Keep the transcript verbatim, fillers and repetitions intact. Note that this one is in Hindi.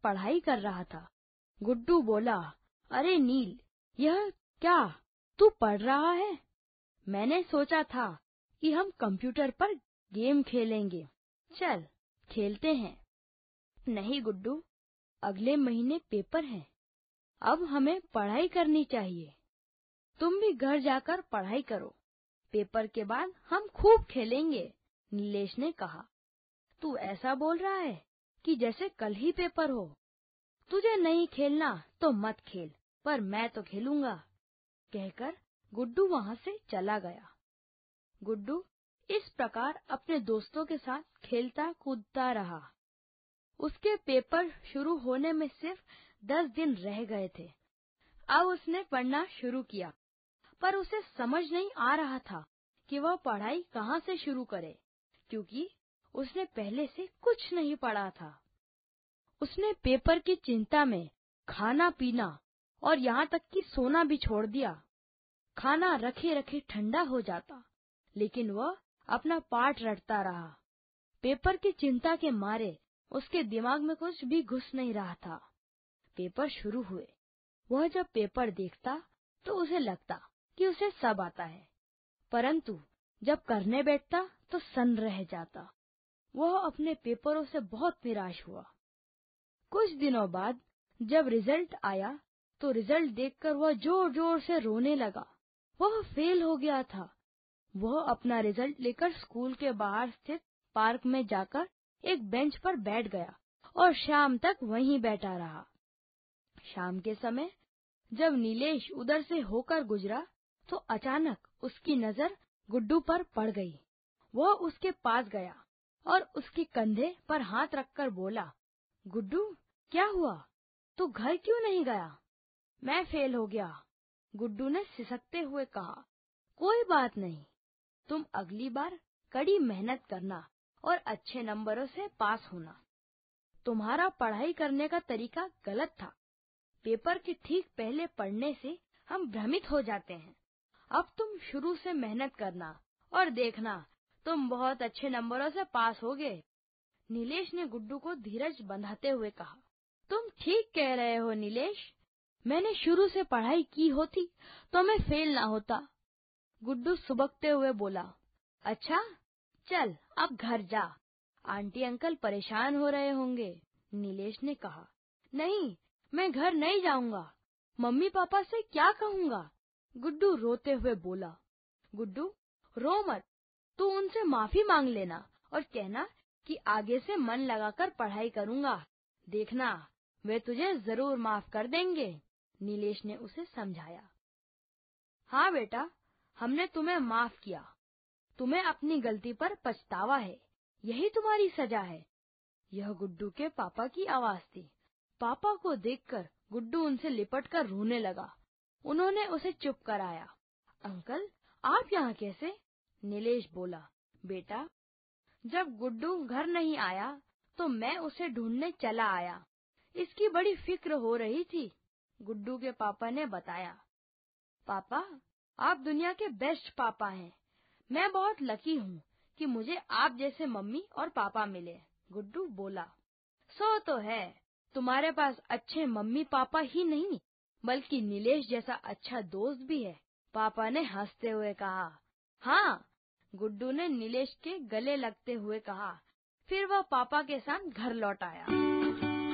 पढ़ाई कर रहा था। गुड्डू बोला, अरे नील, यह क्या तू पढ़ रहा है? मैंने सोचा था कि हम कंप्यूटर पर गेम खेलेंगे। चल खेलते हैं। नहीं गुड्डू, अगले महीने पेपर है। अब हमें पढ़ाई करनी चाहिए। तुम भी घर जाकर पढ़ाई करो। पेपर के बाद हम खूब खेलेंगे, नीलेश ने कहा। तू ऐसा बोल रहा है कि जैसे कल ही पेपर हो। तुझे नहीं खेलना तो मत खेल, पर मैं तो खेलूंगा, कहकर गुड्डू वहां से चला गया। गुड्डू इस प्रकार अपने दोस्तों के साथ खेलता कूदता रहा। उसके पेपर शुरू होने में सिर्फ दस दिन रह गए थे। अब उसने पढ़ना शुरू किया, पर उसे समझ नहीं आ रहा था कि वह पढ़ाई कहाँ से शुरू करे, क्योंकि उसने पहले से कुछ नहीं पढ़ा था। उसने पेपर की चिंता में खाना पीना और यहाँ तक कि सोना भी छोड़ दिया। खाना रखे रखे ठंडा हो जाता, लेकिन वह अपना पाठ रटता रहा। पेपर की चिंता के मारे उसके दिमाग में कुछ भी घुस नहीं रहा था। पेपर शुरू हुए। वह जब पेपर देखता तो उसे लगता कि उसे सब आता है, परंतु जब करने बैठता तो सन्न रह जाता। वह अपने पेपरों से बहुत निराश हुआ। कुछ दिनों बाद जब रिजल्ट आया तो रिजल्ट देखकर वह जोर जोर से रोने लगा। वह फेल हो गया था। वह अपना रिजल्ट लेकर स्कूल के बाहर स्थित पार्क में जाकर एक बेंच पर बैठ गया और शाम तक वहीं बैठा रहा। शाम के समय जब नीलेश उधर से होकर गुजरा तो अचानक उसकी नजर गुड्डू पर पड़ गई। वह उसके पास गया और उसके कंधे पर हाथ रखकर बोला, गुड्डू, क्या हुआ? तू घर क्यों नहीं गया? मैं फेल हो गया, गुड्डू ने सिसकते हुए कहा। कोई बात नहीं, तुम अगली बार कड़ी मेहनत करना और अच्छे नंबरों से पास होना। तुम्हारा पढ़ाई करने का तरीका गलत था। पेपर के ठीक पहले पढ़ने से हम भ्रमित हो जाते हैं। अब तुम शुरू से मेहनत करना और देखना तुम बहुत अच्छे नंबरों से पास होगे। नीलेश ने गुड्डू को धीरज बंधाते हुए कहा। तुम ठीक कह रहे हो नीलेश, मैंने शुरू से पढ़ाई की होती तो मैं फेल ना होता। गुड्डू सुबकते हुए बोला, अच्छा चल अब घर जा, आंटी अंकल परेशान हो रहे होंगे। नीलेश ने कहा, नहीं, मैं घर नहीं जाऊंगा, मम्मी पापा से क्या कहूँगा? गुड्डू रोते हुए बोला। गुड्डू रो मत, तू उनसे माफी मांग लेना और कहना कि आगे से मन लगाकर पढ़ाई करूँगा, देखना वे तुझे जरूर माफ कर देंगे, नीलेश ने उसे समझाया। हाँ बेटा, हमने तुम्हें माफ किया, तुम्हें अपनी गलती पर पछतावा है, यही तुम्हारी सजा है। यह गुड्डू के पापा की आवाज थी। पापा को देखकर गुड्डू उनसे लिपटकर रोने लगा। उन्होंने उसे चुप कराया। अंकल, आप यहाँ कैसे? नीलेश बोला। बेटा, जब गुड्डू घर नहीं आया तो मैं उसे ढूंढने चला आया। इसकी बड़ी फिक्र हो रही थी, गुड्डू के पापा ने बताया। पापा, आप दुनिया के बेस्ट पापा हैं। मैं बहुत लकी हूँ कि मुझे आप जैसे मम्मी और पापा मिले, गुड्डू बोला। सो तो है, तुम्हारे पास अच्छे मम्मी पापा ही नहीं बल्कि नीलेश जैसा अच्छा दोस्त भी है, पापा ने हंसते हुए कहा। हाँ, गुड्डू ने नीलेश के गले लगते हुए कहा। फिर वह पापा के साथ घर लौट आया।